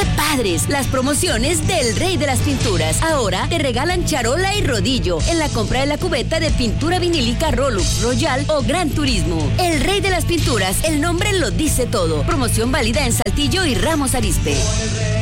padres! Las promociones del Rey de las Pinturas. Ahora te regalan charola y rodillo en la compra de la cubeta de pintura vinílica Rolux, Royal o Gran Turismo. El Rey de las Pinturas, el nombre lo dice todo. Promoción válida en Saltillo y Ramos Arizpe.